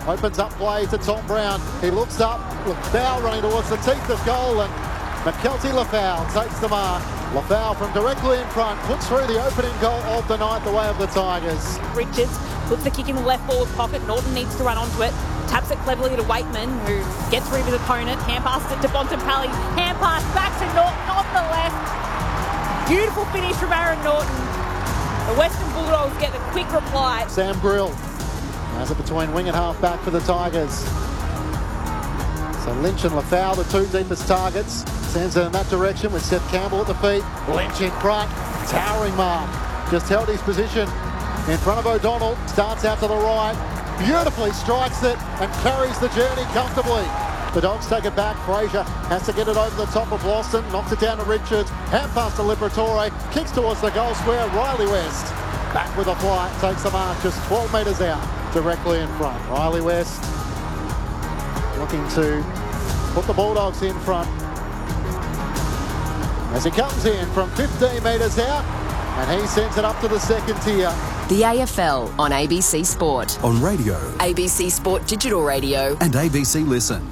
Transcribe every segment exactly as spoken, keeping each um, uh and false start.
opens up play to Tom Brown. He looks up, Lafau running towards the teeth of goal, and McKelty Lafau takes the mark. Lafau from directly in front puts through the opening goal of the night, the way of the Tigers. Richards puts the kick in the left forward pocket. Norton needs to run onto it. Taps it cleverly to Waitman, who gets through his opponent. Hand passes it to Bontempelli. Hand pass back to Norton on the left. Beautiful finish from Aaron Norton. The Western Bulldogs get the quick reply. Sam Brill has it between wing and half back for the Tigers. So Lynch and Lafau, the two deepest targets. Sends it in that direction with Seth Campbell at the feet. Lynch in front, towering mark. Just held his position in front of O'Donnell. Starts out to the right, beautifully strikes it and carries the journey comfortably. The Dogs take it back. Fraser has to get it over the top of Lawson. Knocks it down to Richards. Hand pass to Liberatore. Kicks towards the goal square. Riley West back with a flight. Takes the mark just twelve metres out. Directly in front. Riley West looking to put the Bulldogs in front as he comes in from fifteen metres out, and he sends it up to the second tier. The A F L on A B C Sport. On radio. A B C Sport Digital Radio. And A B C Listen.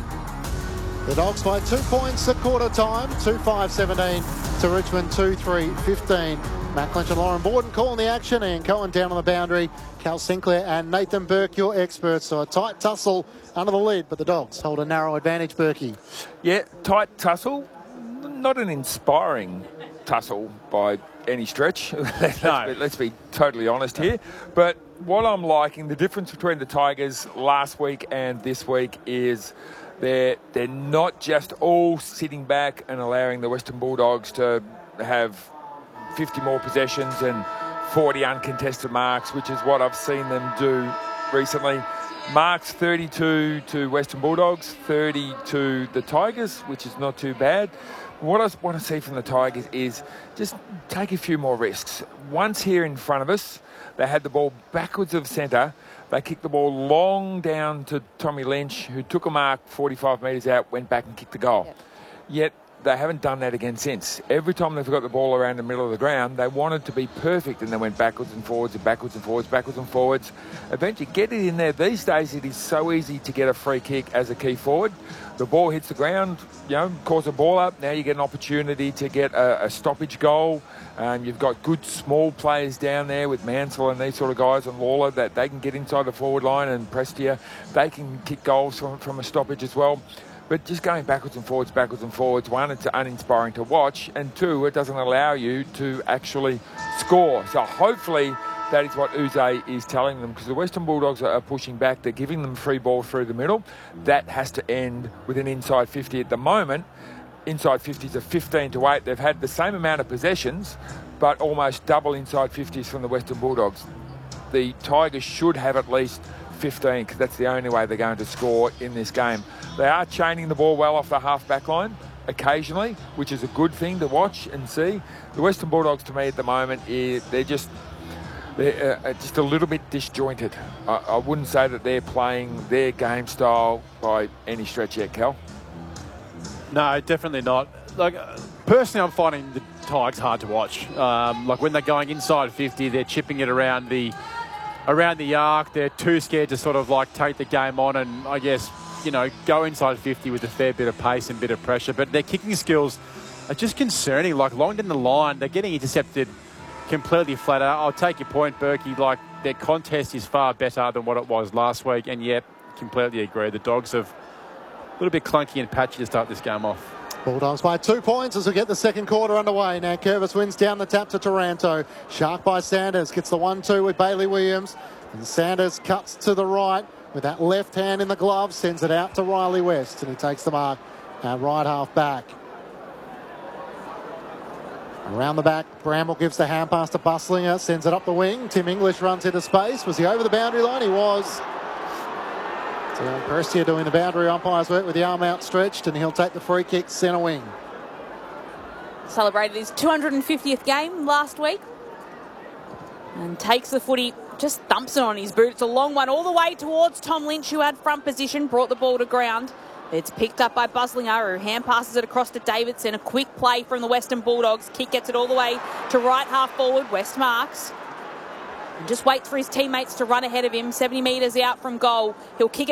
The Dogs by two points at quarter time. two five seventeen to Richmond two three fifteen. Matt Clinch and Lauren Borden calling the action, and Cohen down on the boundary. Cal Sinclair and Nathan Burke, your experts. So a tight tussle under the lid, but the Dogs hold a narrow advantage, Burkey. Yeah, tight tussle. Not an inspiring tussle by any stretch. let's, no. be, let's be totally honest here. But what I'm liking, the difference between the Tigers last week and this week is they're, they're not just all sitting back and allowing the Western Bulldogs to have fifty more possessions and forty uncontested marks, which is what I've seen them do recently. Marks thirty-two to Western Bulldogs, thirty to the Tigers, which is not too bad. What I want to see from the Tigers is just take a few more risks. Once here in front of us, they had the ball backwards of centre. They kicked the ball long down to Tommy Lynch, who took a mark forty-five metres out, went back and kicked the goal. Yep. Yet they haven't done that again since. Every time they've got the ball around the middle of the ground, they wanted to be perfect, and they went backwards and forwards and backwards and forwards, backwards and forwards. Eventually, get it in there. These days, it is so easy to get a free kick as a key forward. The ball hits the ground, you know, cause a ball up. Now you get an opportunity to get a, a stoppage goal. Um, you've got good small players down there with Mansell and these sort of guys, and Lawler, that they can get inside the forward line, and Prestia, they can kick goals from, from a stoppage as well. But just going backwards and forwards, backwards and forwards, one, it's uninspiring to watch, and two, it doesn't allow you to actually score. So hopefully that is what Uze is telling them, because the Western Bulldogs are pushing back. They're giving them free ball through the middle. That has to end with an inside fifty at the moment. Inside fifties are fifteen to eight. They've had the same amount of possessions, but almost double inside fifties from the Western Bulldogs. The Tigers should have at least fifteen, because that's the only way they're going to score in this game. They are chaining the ball well off the half-back line occasionally, which is a good thing to watch and see. The Western Bulldogs, to me, at the moment, is, they're just they're uh, just a little bit disjointed. I, I wouldn't say that they're playing their game style by any stretch yet, Cal. No, definitely not. Like, personally, I'm finding the Tigers hard to watch. Um, like, when they're going inside fifty, they're chipping it around the around the arc. They're too scared to sort of like take the game on and, I guess, you know, go inside fifty with a fair bit of pace and bit of pressure. But their kicking skills are just concerning. Like, long down the line, they're getting intercepted completely flat out. I'll take your point, Berkey. Like, their contest is far better than what it was last week. And, yet, completely agree. The Dogs have a little bit clunky and patchy to start this game off. Bulldogs by two points as we get the second quarter underway. Now Curvis wins down the tap to Taranto. Shark by Sanders. Gets the one two with Bailey Williams. And Sanders cuts to the right with that left hand in the glove. Sends it out to Riley West. And he takes the mark at right half back. Around the back, Bramble gives the hand pass to Buslinger. Sends it up the wing. Tim English runs into space. Was he over the boundary line? He was. So Prestia doing the boundary umpire's work with the arm outstretched, and he'll take the free kick centre wing. Celebrated his two hundred fiftieth game last week and takes the footy, just thumps it on his boot. It's a long one all the way towards Tom Lynch, who had front position, brought the ball to ground. It's picked up by Buslinger, who hand passes it across to Davidson. A quick play from the Western Bulldogs. Kick gets it all the way to right half forward. West marks. And just waits for his teammates to run ahead of him. seventy metres out from goal. He'll kick it.